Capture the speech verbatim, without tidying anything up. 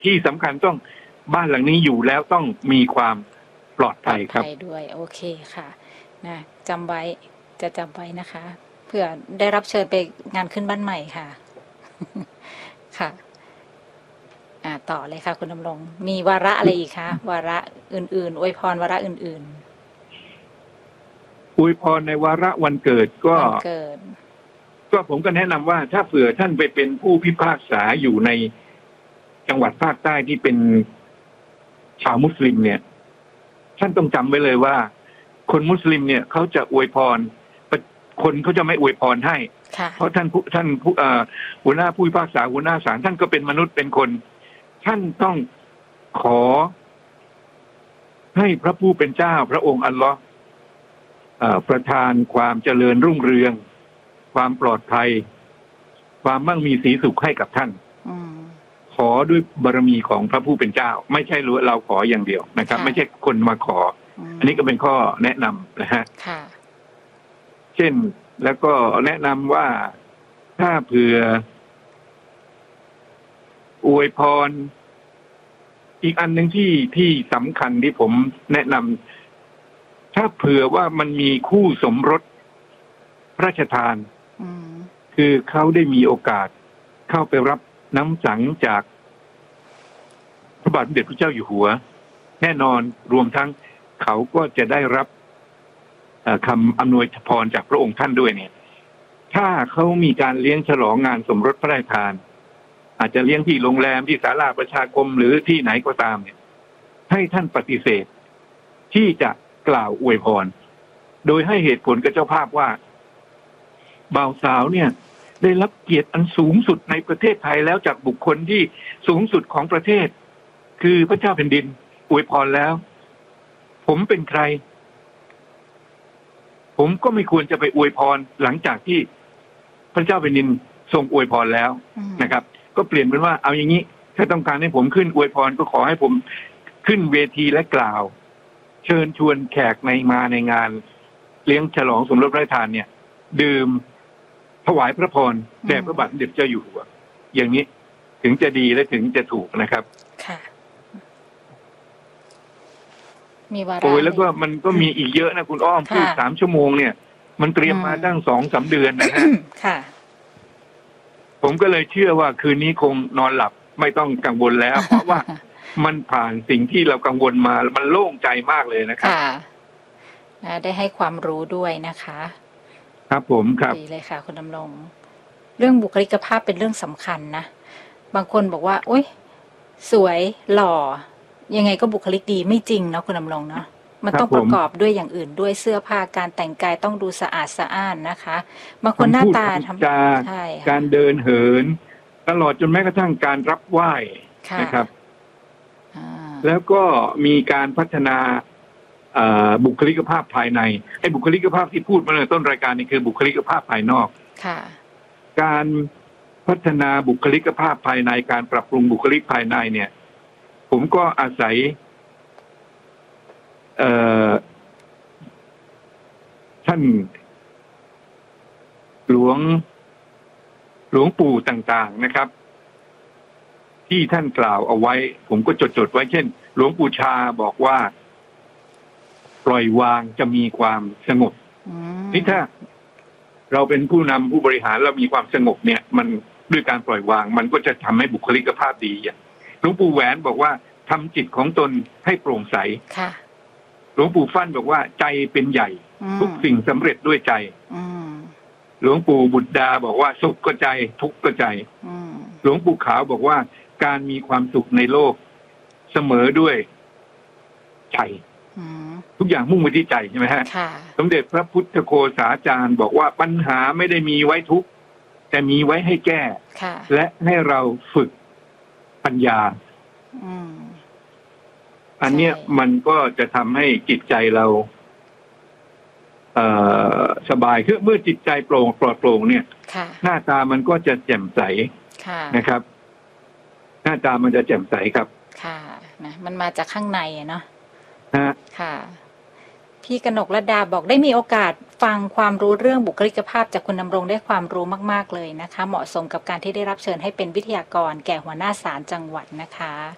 ที่สำคัญต้องบ้านหลังนี้อยู่แล้วต้องมีความปลอดภัยครับด้วยโอเคค่ะนะจำไว้จะจำไว้นะคะเผื่อได้รับเชิญไปงานขึ้นบ้านใหม่ค่ะค่ะอ่าต่อเลยค่ะคุณดำรงมีวาระอะไรอีกคะวาระอื่นๆอวยพรวาระอื่นๆอวยพรในวาระวันเกิดก็วันเกิดก็ผมก็แนะนำว่าถ้าเผื่อท่านไปเป็นผู้พิพากษาอยู่ในจังหวัดภาคใต้ที่เป็นชาวมุสลิมเนี่ยท่านต้องจำไว้เลยว่าคนมุสลิมเนี่ยเขาจะอวยพรคนเขาจะไม่อวยพรให้เพราะท่านผู้ท่านผู้หัวหน้าผู้พิพากษาหัวหน้าศาลท่านก็เป็นมนุษย์เป็นคนท่านต้องขอให้พระผู้เป็นเจ้าพระองค์อัลลอฮ์ประทานความเจริญรุ่งเรืองความปลอดภัยความมั่งมีสีสุขให้กับท่านขอด้วยบารมีของพระผู้เป็นเจ้าไม่ใช่เราขออย่างเดียวนะครับไม่ใช่คนมาขออันนี้ก็เป็นข้อแนะนำนะฮะเช่นแล้วก็แนะนำว่าถ้าเผื่ออวยพรอีกอันหนึ่งที่ที่สำคัญที่ผมแนะนำถ้าเผื่อว่ามันมีคู่สมรสพระราชทานคือเขาได้มีโอกาสเข้าไปรับน้ำสังจากพระบาทสมเด็จพระเจ้าอยู่หัวแน่นอนรวมทั้งเขาก็จะได้รับคำอำนวยพรจากพระองค์ท่านด้วยเนี่ยถ้าเขามีการเลี้ยงฉลองงานสมรสพระราชทานอาจจะเลี้ยงที่โรงแรมที่ศาลาประชาคมหรือที่ไหนก็ตามเนี่ยให้ท่านปฏิเสธที่จะกล่าวอวยพรโดยให้เหตุผลกับเจ้าภาพว่าบ่าวสาวเนี่ยได้รับเกียรติอันสูงสุดในประเทศไทยแล้วจากบุคคลที่สูงสุดของประเทศคือพระเจ้าแผ่นดินอวยพรแล้วผมเป็นใครผมก็ไม่ควรจะไปอวยพรหลังจากที่พระเจ้าแผ่นดินทรงอวยพรแล้วนะครับก็เปลี่ยนเป็นว่าเอาอย่างนี้ถ้าต้องการให้ผมขึ้นอวยพรก็ขอให้ผมขึ้นเวทีและกล่าวเชิญชวนแขกในมาในงานเลี้ยงฉลองสมรสพระราชทานเนี่ยดื่มถวายพระพรแด่พระบาทสมเด็จเจ้าอยู่หัวอย่างนี้ถึงจะดีและถึงจะถูกนะครับค่ะมีวาระโอ้ยแล้วก็มันก็มีอีกเยอะนะคุณอ้อมพูดสามชั่วโมงเนี่ยมันเตรียมมาตั้งสองสามเดือนนะฮะค่ะผมก็เลยเชื่อว่าคืนนี้คงนอนหลับไม่ต้องกังวลแล้วเพราะว่ามันผ่านสิ่งที่เรากังวลมามันโล่งใจมากเลยนะครับค่ะได้ให้ความรู้ด้วยนะคะครับผมครับดีเลยค่ะคุณดำรงเรื่องบุคลิกภาพเป็นเรื่องสำคัญนะบางคนบอกว่าโอ๊ยสวยหล่อยังไงก็บุคลิกดีไม่จริงเนาะคุณดำรงเนาะมันต้องประกอบด้วยอย่างอื่นด้วยเสื้อผ้าการแต่งกายต้องดูสะอาดสะอ้านนะคะบางคนหน้าตาทำใช่การเดินเหินตลอดจนแม้กระทั่งการรับไหว้นะครับแล้วก็มีการพัฒนาบุคลิกภาพภายในไอ้บุคลิกภาพที่พูดมาในต้นรายการนี่คือบุคลิกภาพภายนอกการพัฒนาบุคลิกภาพภายในการปรับปรุงบุคลิกภายในเนี่ยผมก็อาศัยท่านหลวงหลวงปู่ต่างๆนะครับที่ท่านกล่าวเอาไว้ผมก็จดๆไว้เช่นหลวงปู่ชาบอกว่าปล่อยวางจะมีความสงบนี่ถ้าเราเป็นผู้นำผู้บริหารเรามีความสงบเนี่ยมันด้วยการปล่อยวางมันก็จะทำให้บุคลิกภาพดีอย่างหลวงปู่แหวนบอกว่าทำจิตของตนให้โปร่งใสหลวงปู่ฟั่นบอกว่าใจเป็นใหญ่ทุกสิ่งสำเร็จด้วยใจหลวงปู่บุตรดาบอกว่าสุขก็ใจทุกข์ก็ใจหลวงปู่ขาวบอกว่าการมีความสุขในโลกเสมอด้วยใจทุกอย่างมุ่งไปที่ใจใช่ไหมฮะสมเด็จพระพุทธโฆษาจารย์บอกว่าปัญหาไม่ได้มีไว้ทุกข์แต่มีไว้ให้แก้และให้เราฝึกปัญญาอันเนี้ยมันก็จะทำให้จิตใจเราเอ่อสบายคือเมื่อจิตใจโปร่งปลอดโปร่งเนี่ยหน้าตามันก็จะแจ่มใสนะครับหน้าตามันจะแจ่มใสครับค่ะนะมันมาจากข้างในเนาะค่ะพี่กนกระดาบอกได้มีโอกาสฟังความรู้เรื่องบุคลิกภาพจากคุณดำรงได้ความรู้มากๆเลยนะคะเหมาะสมกับการที่ได้รับเชิญให้เป็นวิทยากรแก่หัวหน้าศาลจังหวัดนะคะ